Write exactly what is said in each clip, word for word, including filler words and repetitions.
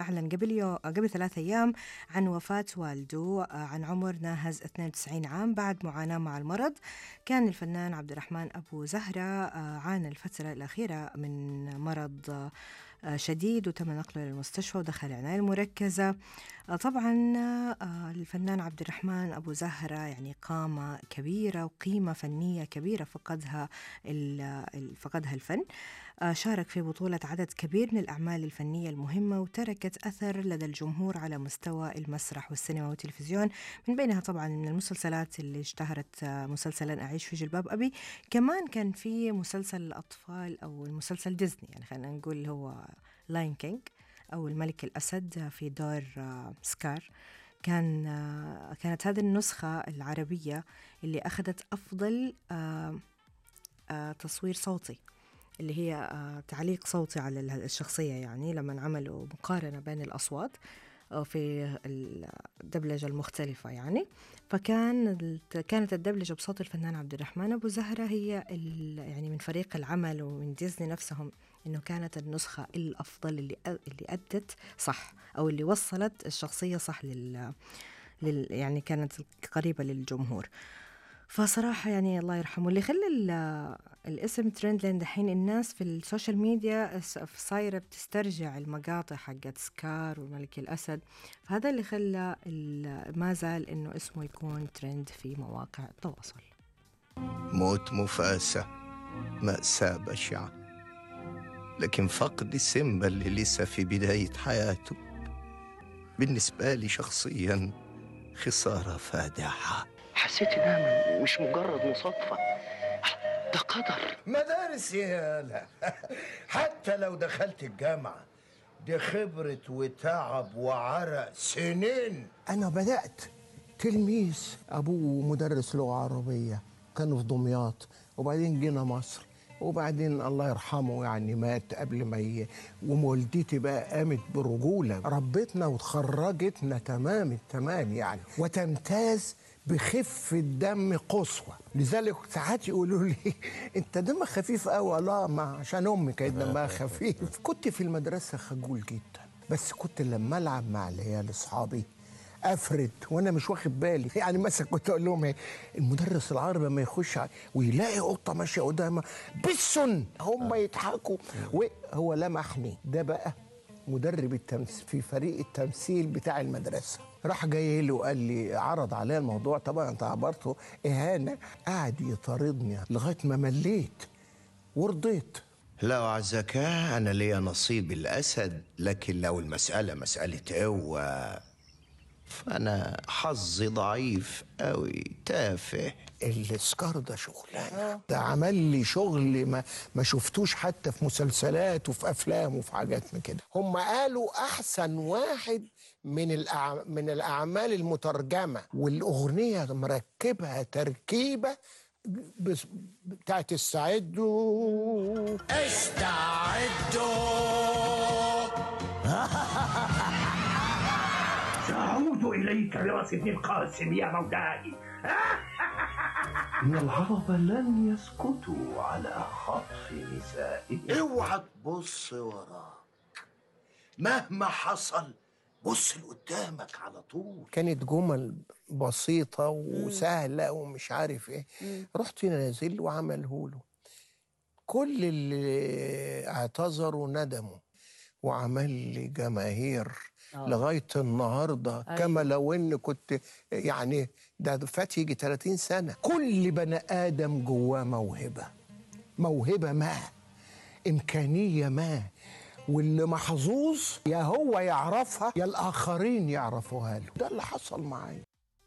أعلن قبل يو... قبل ثلاثة أيام عن وفاة والده عن عمر ناهز اثنين وتسعين عام بعد معاناة مع المرض. كان الفنان عبد الرحمن أبو زهرة عانى الفترة الأخيرة من مرض شديد وتم نقله للمستشفى ودخل العناية المركزة. طبعا الفنان عبد الرحمن أبو زهرة يعني قامة كبيرة وقيمة فنية كبيرة فقدها فقدها الفن. شارك في بطولة عدد كبير من الأعمال الفنية المهمة وتركت أثر لدى الجمهور على مستوى المسرح والسينما والتلفزيون، من بينها طبعا من المسلسلات اللي اشتهرت مسلسلا أعيش في جلباب أبي. كمان كان في مسلسل الأطفال أو المسلسل ديزني يعني خلينا نقول هو لاين كينج أو الملك الأسد في دور سكار. كان كانت هذه النسخة العربية اللي أخذت أفضل تصوير صوتي اللي هي تعليق صوتي على الشخصية، يعني لما عملوا مقارنة بين الأصوات في الدبلجة المختلفة يعني. فكان كانت الدبلجة بصوت الفنان عبد الرحمن أبو زهرة هي يعني من فريق العمل ومن ديزني نفسهم إنه كانت النسخة الأفضل اللي اللي أدت صح أو اللي وصلت الشخصية صح لل, لل يعني كانت قريبة للجمهور. فصراحة يعني الله يرحمه اللي خلى الاسم ترند لين دحين الناس في السوشيال ميديا صايرة بتسترجع المقاطع حقت سكار والملك الأسد، فهذا اللي خلى ما زال إنه اسمه يكون ترند في مواقع التواصل. موت مفاسة مأساة بشعة، لكن فقد سيمبا اللي لسه في بداية حياته بالنسبة لي شخصيا خسارة فادحة. حسيت انها مش مجرد مصادفة، ده قدر. مدارس يالا حتى لو دخلت الجامعة دي خبرة وتعب وعرق سنين. أنا بدأت تلميذ، أبوه مدرس لغة عربية كانوا في دمياط، وبعدين جينا مصر، وبعدين الله يرحمه يعني مات قبل ما ي... ومولدتي بقى قامت برجولة، ربتنا وتخرجتنا تمام التمام يعني، وتمتاز بخفة دم قصوى. لذلك ساعات يقولوا لي انت دمك خفيف قوي. لا، ما عشان امي كانت دمها خفيف. كنت في المدرسة خجول جدا، بس كنت لما العب مع العيال اصحابي افرد وانا مش واخد بالي. يعني مثلا كنت اقول لهم ايه، المدرس العربي ما يخش ويلاقي قطه ماشيه قدامه بالسن هم يضحكوا وهو لمحني. ده بقى مدرب التمثيل في فريق التمثيل بتاع المدرسه، راح جاي له وقال لي، عرض عليا الموضوع، طبعا انت عبرته اهانه، قعد يطاردني لغايه ما مليت ورضيت. لو عزكاه انا ليا نصيب الاسد، لكن لو المساله مساله قوه فأنا حظي ضعيف قوي تافه. السكار ده شغلانة، ده عمل لي شغل ما, ما شفتوش حتى في مسلسلات وفي أفلام وفي حاجات من كده. هم قالوا أحسن واحد من, الأع... من الأعمال المترجمة، والأغنية مركبها تركيبة بس... بتاعت استعدوا استعدوا أعود إليك برأس ابن القاسم يا مولاي. إن العرب لن يسكتوا على خطف نسائهم. اوعى تبص وراك، مهما حصل بص لقدامك على طول. كانت جمل بسيطة وسهلة ومش عارف ايه. رحت نازل وعمله له، كل اللي اعتذروا ندموا، وعمل لي جماهير آه. لغاية النهاردة. أيوة. كما لو ان كنت يعني ده فات يجي ثلاثين سنة. كل بني آدم جواه موهبة، موهبة ما، إمكانية ما، واللي محظوظ يا هو يعرفها يا الآخرين يعرفوها له. ده اللي حصل معايا.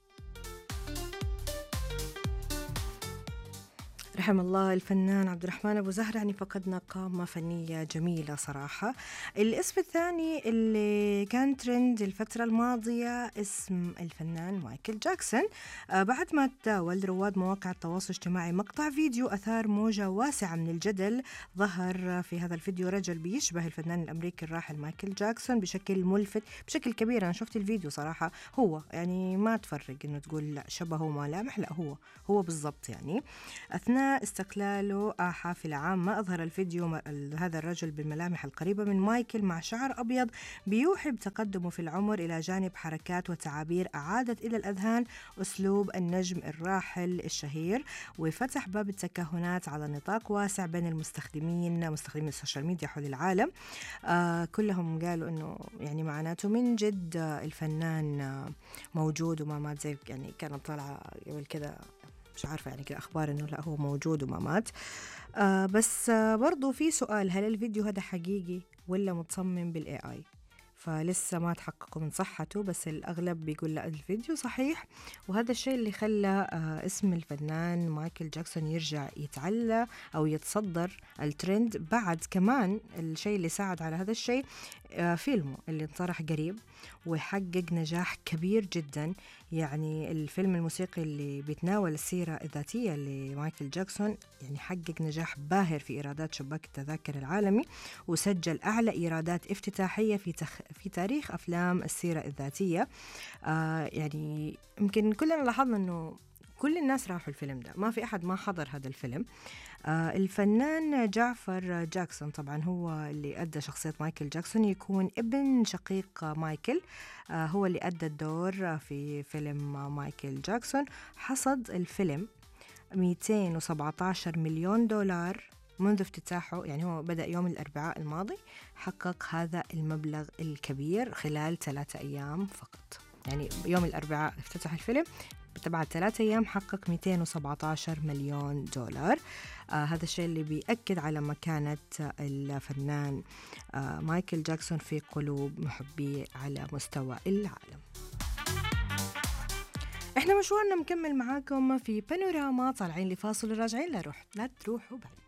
رحم الله الفنان عبد الرحمن أبو زهرة، يعني فقدنا قامة فنية جميلة صراحة. الاسم الثاني اللي كان ترند الفترة الماضية اسم الفنان مايكل جاكسون. آه بعد ما تداول رواد مواقع التواصل الاجتماعي مقطع فيديو أثار موجة واسعة من الجدل. ظهر في هذا الفيديو رجل بيشبه الفنان الأمريكي الراحل مايكل جاكسون بشكل ملفت بشكل كبير. أنا شفت الفيديو صراحة، هو يعني ما تفرق إنه تقول لا شبهه ملامح، لا هو هو بالضبط. يعني أثناء استقلاله حافلة عامة أظهر الفيديو هذا الرجل بالملامح القريبة من مايكل مع شعر أبيض بيوحي يستوعب تقدمه في العمر إلى جانب حركات وتعابير أعادت إلى الأذهان أسلوب النجم الراحل الشهير، وفتح باب التكهنات على نطاق واسع بين المستخدمين مستخدمين السوشيال ميديا حول العالم. آه كلهم قالوا إنه يعني معناته من جد آه الفنان آه موجود وما مات، زي يعني كانت طالعة قبل كده مش عارفة يعني كده أخبار إنه لا هو موجود وما مات. آه بس آه برضو في سؤال، هل الفيديو هذا حقيقي ولا متصمم بالاي اي؟ فلسه ما تحققوا من صحته، بس الأغلب بيقول لا الفيديو صحيح. وهذا الشيء اللي خلى آه اسم الفنان مايكل جاكسون يرجع يتعلى أو يتصدر الترند. بعد كمان الشيء اللي ساعد على هذا الشيء آه فيلمه اللي انطرح قريب وحقق نجاح كبير جدا. يعني الفيلم الموسيقي اللي بيتناول السيرة الذاتية لمايكل جاكسون يعني حقق نجاح باهر في إيرادات شباك التذاكر العالمي، وسجل أعلى إيرادات افتتاحية في تخ... في تاريخ أفلام السيرة الذاتية. آه يعني يمكن كلنا لاحظنا أنه كل الناس راحوا الفيلم ده، ما في أحد ما حضر هذا الفيلم. آه الفنان جعفر جاكسون طبعا هو اللي أدى شخصية مايكل جاكسون، يكون ابن شقيق مايكل. آه هو اللي أدى الدور في فيلم مايكل جاكسون. حصد الفيلم مئتين وسبعة عشر مليون دولار منذ افتتاحه، يعني هو بدأ يوم الأربعاء الماضي، حقق هذا المبلغ الكبير خلال ثلاثة أيام فقط. يعني يوم الأربعاء افتتح الفيلم، بعد ثلاثة أيام حقق مئتين وسبعة عشر مليون دولار. آه هذا الشيء اللي بيأكد على مكانة الفنان آه مايكل جاكسون في قلوب محبيه على مستوى العالم. احنا مشوارنا مكمل معاكم في بانوراما، طالعين لفاصل وراجعين، لا روح لا تروحوا بعد.